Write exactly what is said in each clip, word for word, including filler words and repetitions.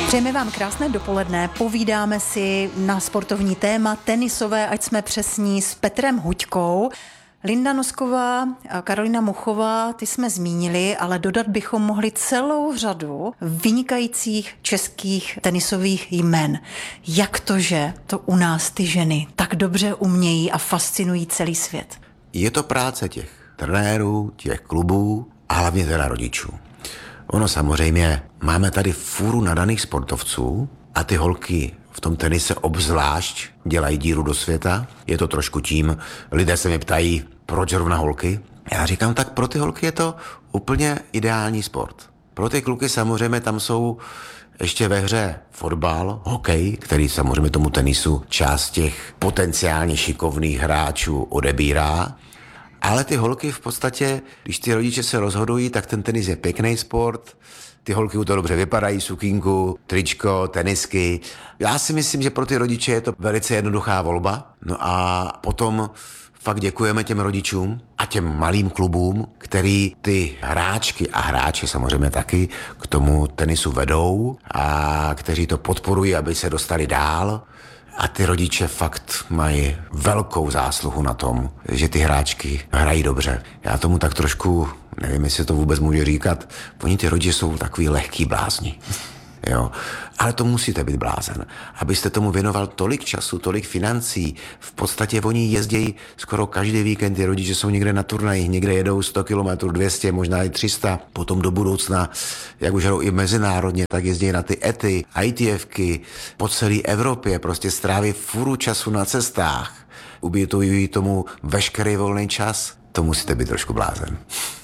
Přejeme vám krásné dopoledne, povídáme si na sportovní téma tenisové, ať jsme přesní, s Petrem Huďkou. Linda Nosková a Karolina Muchová, ty jsme zmínili, ale dodat bychom mohli celou řadu vynikajících českých tenisových jmen. Jak to, že to u nás ty ženy tak dobře umějí a fascinují celý svět? Je to práce těch trenérů, těch klubů a hlavně teda rodičů. Ono samozřejmě, máme tady fůru nadaných sportovců a ty holky v tom tenise obzvlášť dělají díru do světa. Je to trošku tím, lidé se mě ptají, proč zrovna holky. Já říkám, tak pro ty holky je to úplně ideální sport. Pro ty kluky samozřejmě tam jsou ještě ve hře fotbal, hokej, který samozřejmě tomu tenisu část těch potenciálně šikovných hráčů odebírá. Ale ty holky v podstatě, když ty rodiče se rozhodují, tak ten tenis je pěkný sport, ty holky u toho dobře vypadají, sukínku, tričko, tenisky. Já si myslím, že pro ty rodiče je to velice jednoduchá volba. No a potom fakt děkujeme těm rodičům a těm malým klubům, který ty hráčky a hráči samozřejmě taky k tomu tenisu vedou a kteří to podporují, aby se dostali dál. A ty rodiče fakt mají velkou zásluhu na tom, že ty hráčky hrají dobře. Já tomu tak trošku, nevím, jestli to vůbec můžu říkat, oni ty rodiče jsou takový lehký blázni. Jo. Ale to musíte být blázen. Abyste tomu věnoval tolik času, tolik financí. V podstatě oni jezdí skoro každý víkend, ty rodiče jsou někde na turnajích, někde jedou sto kilometrů, dvě stě, možná i tři sta. Potom do budoucna, jak už jdou i mezinárodně, tak jezdí na ty ety, ITFky, po celé Evropě, prostě stráví furu času na cestách. Ubětují tomu veškerý volný čas. To musíte být trošku blázen.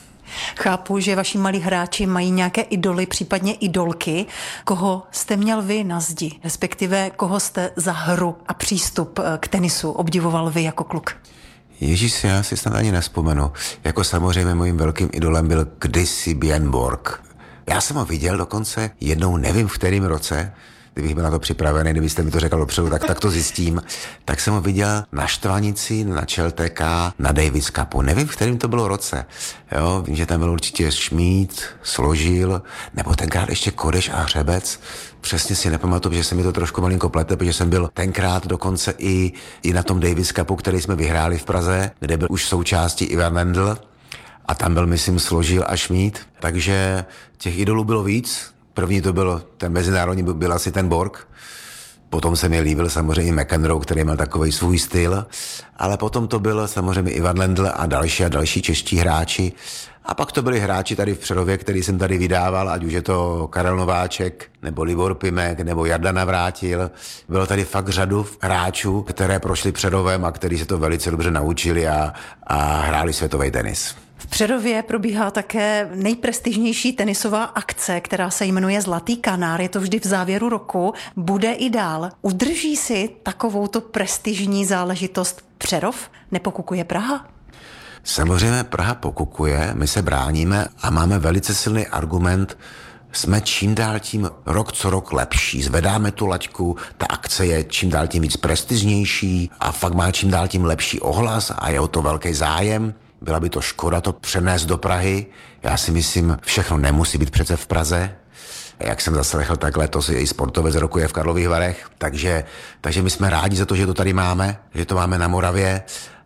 Chápu, že vaši malí hráči mají nějaké idoly, případně idolky. Koho jste měl vy na zdi, respektive koho jste za hru a přístup k tenisu obdivoval vy jako kluk? Ježíš, já si snad ani nespomenu. Jako samozřejmě mojím velkým idolem byl kdysi Björn Borg. Já jsem ho viděl dokonce jednou, nevím v kterém roce, kdybych byl na to připravený, kdybyste mi to řekl dopředu, tak, tak to zjistím. Tak jsem ho viděl na Štvanici, na Čeltéka, na Davis Cupu. Nevím, v kterém to bylo roce. Jo, vím, že tam byl určitě Šmíd, Složil, nebo tenkrát ještě Kodeš a Hřebec. Přesně si nepamatuju, že se mi to trošku malinko plete, protože jsem byl tenkrát dokonce i, i na tom Davis Cupu, který jsme vyhráli v Praze, kde byl už součástí Ivan Lendl a tam byl, myslím, Složil a Šmíd. Takže těch idolů bylo víc. První to byl, ten mezinárodní byl asi ten Borg, potom se mi líbil samozřejmě McEnroe, který měl takový svůj styl, ale potom to byl samozřejmě Ivan Lendl a další a další čeští hráči. A pak to byli hráči tady v Přerově, který jsem tady vydával, ať už je to Karel Nováček, nebo Libor Pimek, nebo Jarda Navrátil. Bylo tady fakt řadu hráčů, které prošli Přerovem a kteří se to velice dobře naučili a, a hráli světový tenis. V Přerově probíhá také nejprestižnější tenisová akce, která se jmenuje Zlatý kanár. Je to vždy v závěru roku. Bude i dál. Udrží si takovouto prestižní záležitost Přerov? Nepokukuje Praha? Samozřejmě Praha pokukuje, my se bráníme a máme velice silný argument. Jsme čím dál tím rok co rok lepší, zvedáme tu laťku, ta akce je čím dál tím víc prestižnější a fakt má čím dál tím lepší ohlas a je o to velký zájem. Byla by to škoda to přenést do Prahy. Já si myslím, všechno nemusí být přece v Praze. Jak jsem zaslechl, tak letos i sportovec roku je v Karlových Varech. Takže, takže my jsme rádi za to, že to tady máme, že to máme na Moravě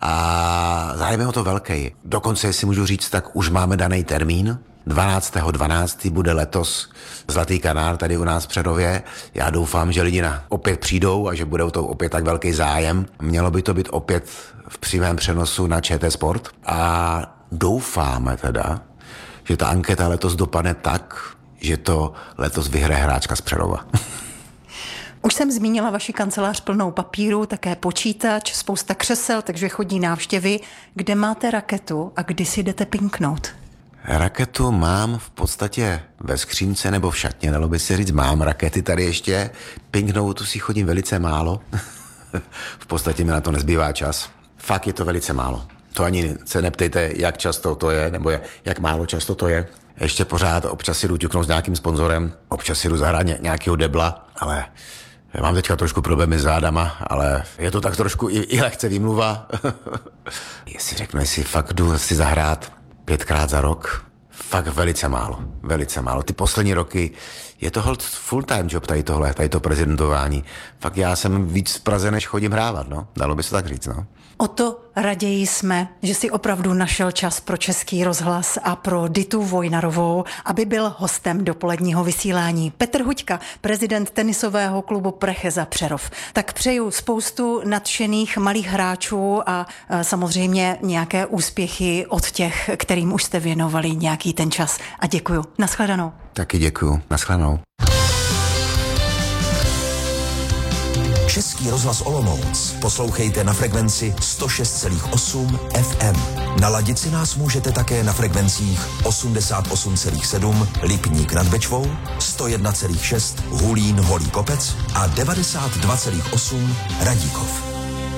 a zájem je o to velký. Dokonce, jestli můžu říct, tak už máme daný termín. dvanáctého dvanáctého bude letos Zlatý kanár tady u nás v Přerově. Já doufám, že lidi na opět přijdou a že bude to opět tak velký zájem. Mělo by to být opět v přímém přenosu na ČT Sport a doufáme teda, že ta anketa letos dopadne tak, že to letos vyhraje hráčka z Přerova. Už jsem zmínila vaši kancelář plnou papíru, také počítač, spousta křesel, takže chodí návštěvy. Kde máte raketu a kdy si jdete pinknout? Raketu mám v podstatě ve skřínce nebo v šatně, dalo by se říct, mám rakety tady ještě. Pinknout tu si chodím velice málo. V podstatě mi na to nezbývá čas. Fakt je to velice málo. To ani se neptejte, jak často to je, nebo jak málo často to je. Ještě pořád občas si jdu ťuknout s nějakým sponzorem, občas si jdu zahrát nějakého debla, ale já mám teďka trošku problémy s zádama, ale je to tak trošku i, i lehce výmluva. Jestli řeknu, jestli fakt jdu si zahrát pětkrát za rok, fakt velice málo, velice málo. Ty poslední roky je to hold full-time job tady tohle, tady to prezidentování. Fakt já jsem víc v Praze, než chodím hrávat, no. Dalo by se tak říct, no. O to raději jsme, že si opravdu našel čas pro Český rozhlas a pro Ditu Vojnarovou, aby byl hostem dopoledního vysílání. Petr Huďka, prezident tenisového klubu Precheza Přerov. Tak přeju spoustu nadšených malých hráčů a samozřejmě nějaké úspěchy od těch, kterým už jste věnovali nějaký ten čas. A děkuju. Naschledanou. Taky děkuju. Naschledanou. Český rozhlas Olomouc poslouchejte na frekvenci sto šest celá osm F M. Naladit si nás můžete také na frekvencích osmdesát osm celá sedm Lipník nad Bečvou, sto jedna celá šest Hulín Holý Kopec a devadesát dva celá osm Radíkov.